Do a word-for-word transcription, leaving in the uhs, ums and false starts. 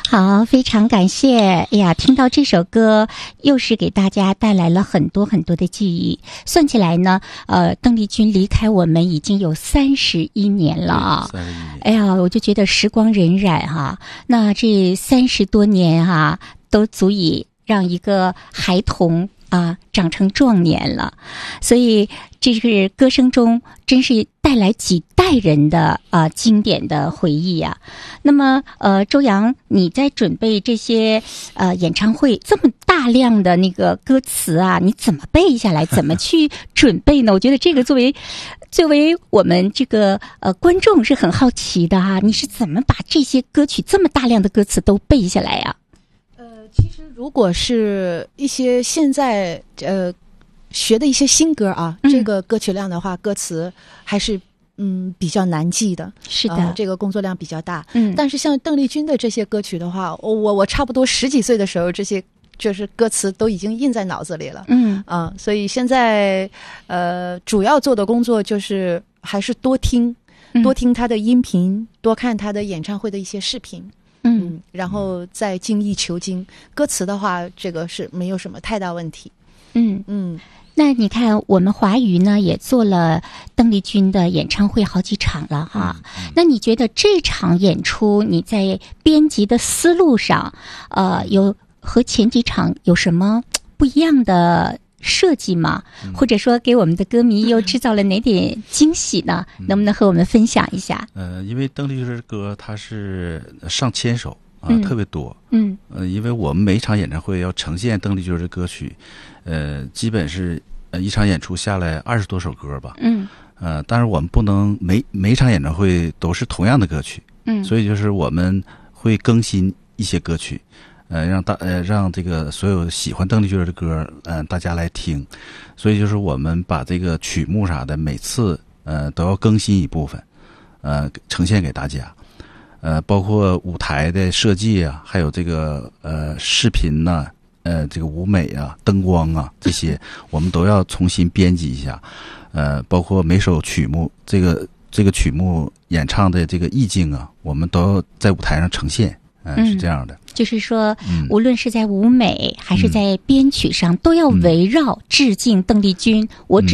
好，非常感谢。哎呀，听到这首歌，又是给大家带来了很多很多的记忆。算起来呢，呃，邓丽君离开我们已经有三十一年了啊。 三十一年。 哎呀，我就觉得时光荏苒哈。那这三十多年哈，都足以让一个孩童啊长成壮年了。所以这是歌声中真是带来几代人的啊经典的回忆呀、啊。那么呃，周洋，你在准备这些呃演唱会这么大量的那个歌词啊，你怎么背下来？怎么去准备呢？我觉得这个作为作为我们这个呃观众是很好奇的哈、啊。你是怎么把这些歌曲这么大量的歌词都背下来呀、 啊？呃，其实如果是一些现在呃学的一些新歌啊， 嗯、 这个歌曲量的话，歌词还是。嗯，比较难记的， 是的、 呃，这个工作量比较大。 嗯， 但是像邓丽君的这些歌曲的话，我我差不多十几岁的时候，这些就是歌词都已经印在脑子里了。 嗯啊、呃，所以现在呃，主要做的工作就是还是多听， 嗯、 多听他的音频，多看他的演唱会的一些视频。 嗯, 嗯，然后再精益求精。歌词的话，这个是没有什么太大问题。 嗯嗯。 那你看，我们华语呢也做了邓丽君的演唱会好几场了哈。 嗯嗯、 那你觉得这场演出你在编辑的思路上，呃，有和前几场有什么不一样的设计吗？ 嗯、 或者说给我们的歌迷又制造了哪点惊喜呢？嗯、能不能和我们分享一下？ 呃，因为邓丽君的歌它是上千首啊、 嗯， 特别多。 嗯。 呃，因为我们每一场演唱会要呈现邓丽君的歌曲，呃，基本是呃一场演出下来二十多首歌吧。 嗯。 呃，但是我们不能每每场演唱会都是同样的歌曲。 嗯。 所以就是我们会更新一些歌曲，呃，让大呃让这个所有喜欢邓丽君的歌，呃，大家来听。所以就是我们把这个曲目啥的，每次呃都要更新一部分，呃，呈现给大家。呃，包括舞台的设计啊，还有这个呃视频呐、啊，呃这个舞美啊、灯光啊这些，我们都要重新编辑一下。呃，包括每首曲目，这个这个曲目演唱的这个意境啊，我们都要在舞台上呈现。呃、嗯，是这样的。 就是说， 嗯、 无论是在舞美还是在编曲上，嗯、都要围绕致敬邓丽君。我只